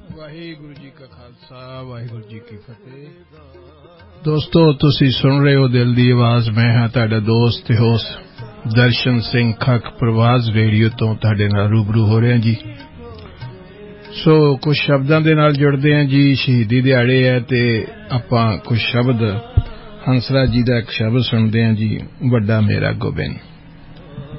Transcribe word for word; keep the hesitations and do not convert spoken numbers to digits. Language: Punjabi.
ਵਾਹਿਗੁਰੂ ਜੀ ਕਾ ਖਾਲਸਾ ਵਾਹਿਗੁਰੂ ਜੀ ਕੀ ਫਤਿਹ। ਦੋਸਤੋ, ਤੁਸੀਂ ਸੁਣ ਰਹੇ ਹੋ ਦਿਲ ਦੀ ਆਵਾਜ਼। ਮੈਂ ਹਾਂ ਤੁਹਾਡਾ ਦੋਸਤ ਤੇ ਹੋਸਟ ਦਰਸ਼ਨ ਸਿੰਘ ਖੱਖ ਪ੍ਰਵਾਜ਼ ਰੇਡੀਓ ਤੋਂ ਤੁਹਾਡੇ ਨਾਲ ਰੂਬਰੂ ਹੋ ਰਿਹਾ ਜੀ। ਸੋ ਕੁਝ ਸ਼ਬਦਾਂ ਦੇ ਨਾਲ ਜੁੜਦੇ ਹਾਂ ਜੀ। ਸ਼ਹੀਦੀ ਦਿਹਾੜੇ ਹੈ ਤੇ ਆਪਾਂ ਕੁਝ ਸ਼ਬਦ ਹੰਸਰਾਜ ਜੀ ਦਾ ਇੱਕ ਸ਼ਬਦ ਸੁਣਦੇ ਹਾਂ ਜੀ। ਵੱਡਾ ਮੇਰਾ ਗੋਬਿੰਦ।